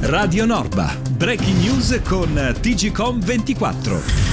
Radio Norba, breaking news con TGcom 24.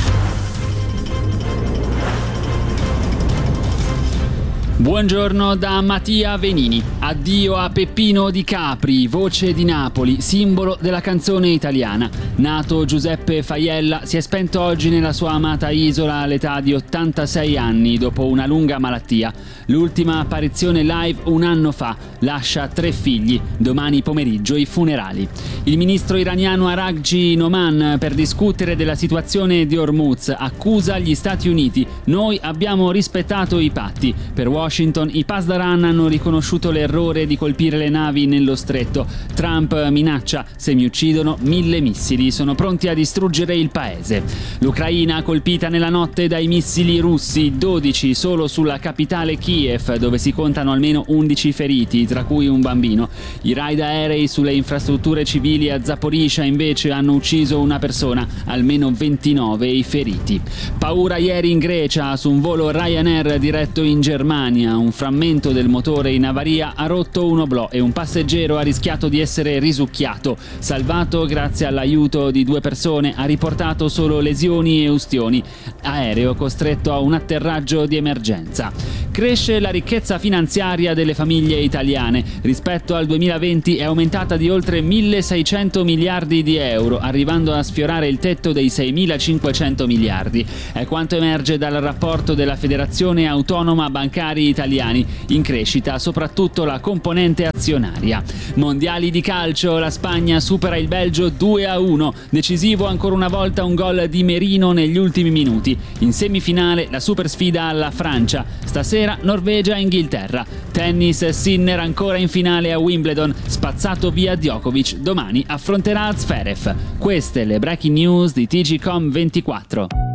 Buongiorno da Mattia Venini. Addio a Peppino Di Capri, voce di Napoli, simbolo della canzone italiana. Nato Giuseppe Faiella, si è spento oggi nella sua amata isola all'età di 86 anni dopo una lunga malattia. L'ultima apparizione live un anno fa, lascia 3 figli. Domani pomeriggio i funerali. Il ministro iraniano Araghchi Noman, per discutere della situazione di Hormuz, accusa gli Stati Uniti. Noi abbiamo rispettato i patti. Per Washington i Pasdaran hanno riconosciuto l'errore di colpire le navi nello stretto. Trump minaccia: se mi uccidono 1000 missili, sono pronti a distruggere il paese. L'Ucraina colpita nella notte dai missili russi, 12 solo sulla capitale Kiev, dove si contano almeno 11 feriti, tra cui un bambino. I raid aerei sulle infrastrutture civili a Zaporizhzhia invece hanno ucciso una persona, almeno 29 i feriti. Paura ieri in Grecia su un volo Ryanair diretto in Germania. Un frammento del motore in avaria ha rotto un oblò e un passeggero ha rischiato di essere risucchiato. Salvato grazie all'aiuto di 2 persone, ha riportato solo lesioni e ustioni. Aereo costretto a un atterraggio di emergenza. Cresce la ricchezza finanziaria delle famiglie italiane. Rispetto al 2020 è aumentata di oltre 1.600 miliardi di euro, arrivando a sfiorare il tetto dei 6.500 miliardi. È quanto emerge dal rapporto della Federazione Autonoma Bancari Italiani. In crescita soprattutto la componente azionaria. Mondiali di calcio, la Spagna supera il Belgio 2-1. Decisivo ancora una volta un gol di Merino negli ultimi minuti. In semifinale la super sfida alla Francia. Stasera Norvegia-Inghilterra. Tennis, Sinner ancora in finale a Wimbledon. Spazzato via Djokovic. Domani affronterà Zverev. Queste le breaking news di TGcom 24.